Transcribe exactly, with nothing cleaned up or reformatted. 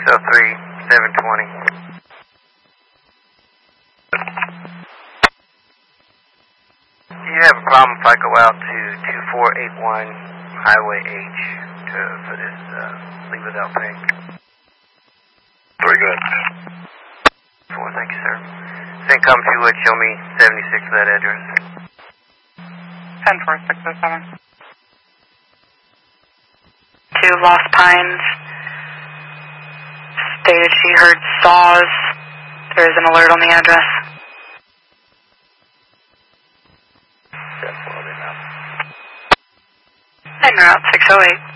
oh three, seven twenty. Do you have a problem if I go out to two four eight one Highway H to, for this uh, leave without pay? Very good. Four, thank you, sir. Then come if you would show me seventy-six of that address. ten four six oh seven. To Lost Pines. Stated she heard saws. There is an alert on the address. ten four, En route six oh eight.